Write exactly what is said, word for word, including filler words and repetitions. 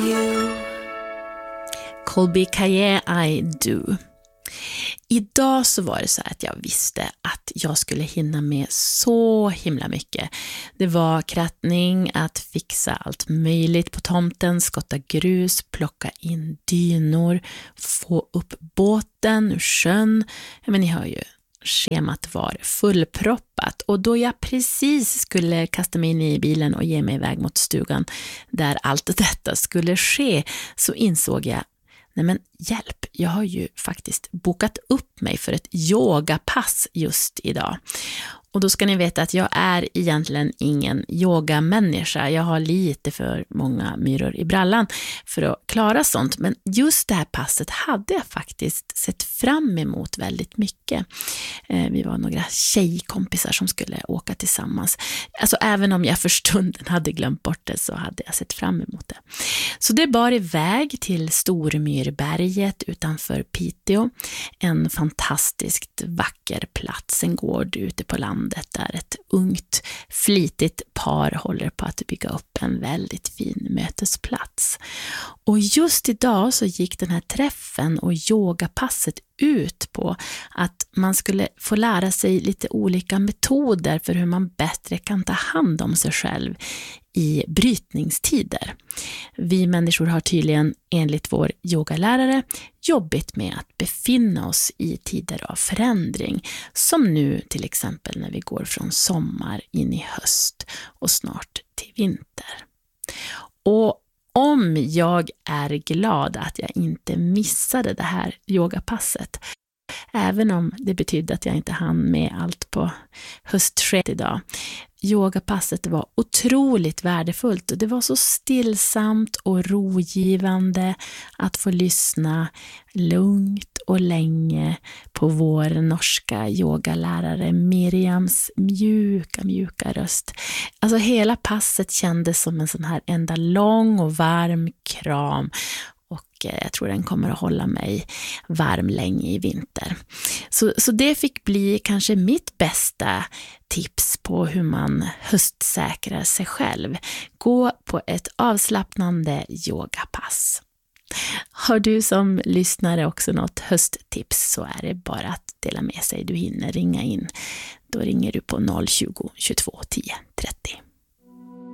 you. Colby Kaye, I do. Idag så var det så att jag visste att jag skulle hinna med så himla mycket. Det var krattning, att fixa allt möjligt på tomten, skotta grus, plocka in dynor, få upp båten ur sjön. Men ni hör ju, schemat var fullproppat, och då jag precis skulle kasta mig in i bilen och ge mig iväg mot stugan där allt detta skulle ske, så insåg jag, nej men hjälp, jag har ju faktiskt bokat upp mig för ett yogapass just idag. Och då ska ni veta att jag är egentligen ingen yogamänniska. Jag har lite för många myror i brallan för att klara sånt. Men just det här passet hade jag faktiskt sett fram emot väldigt mycket. Vi var några tjejkompisar som skulle åka tillsammans. Alltså även om jag för stunden hade glömt bort det, så hade jag sett fram emot det. Så det bar iväg till Stormyrberget utanför Piteå. En fantastiskt vacker plats, en gård ute på landet där ett ungt, flitigt par håller på att bygga upp en väldigt fin mötesplats. Och just idag så gick den här träffen och yogapasset ut på att man skulle få lära sig lite olika metoder för hur man bättre kan ta hand om sig själv i brytningstider. Vi människor har tydligen enligt vår yogalärare jobbigt med att befinna oss i tider av förändring, som nu till exempel när vi går från sommar in i höst och snart till vinter. Och om jag är glad att jag inte missade det här yogapasset, även om det betydde att jag inte hann med allt på höstskedet idag. Yogapasset var otroligt värdefullt, och det var så stillsamt och rogivande att få lyssna lugnt och länge på vår norska yogalärare Miriams mjuka, mjuka röst. Alltså hela passet kändes som en sån här enda lång och varm kram. Och jag tror den kommer att hålla mig varm länge i vinter. Så, så det fick bli kanske mitt bästa tips på hur man höstsäkrar sig själv. Gå på ett avslappnande yogapass. Har du som lyssnare också något hösttips, så är det bara att dela med sig. Du hinner ringa in. Då ringer du på noll tjugo, tjugotvå, tio, trettio.